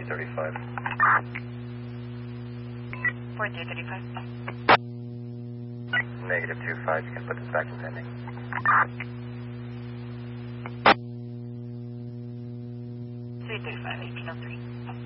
4335. 4335. Negative 25, you can put this back in pending. 335, 1803.